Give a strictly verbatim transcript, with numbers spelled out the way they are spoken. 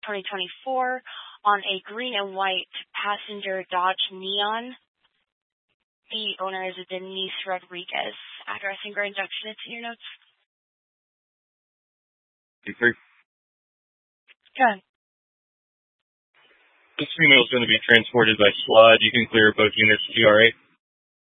twenty twenty-four on a green and white passenger Dodge Neon. The owner is Denise Rodriguez. Address and Grand Junction. It's in your notes. Three. Good. This female is going to be transported by slide. You can clear both units G R A.